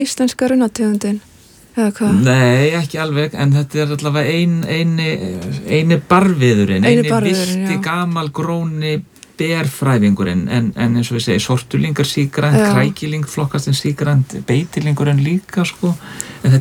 íslenska runnategundin, eða hvað? Nei, ekki alveg, en þetta allavega eini barviðurinn, vilti gamalgróni berfræðingurinn, en eins og við segi, sortulingar sígrænt, krækiling flokkast sígrænt, beitilingurinn líka, sko, en þetta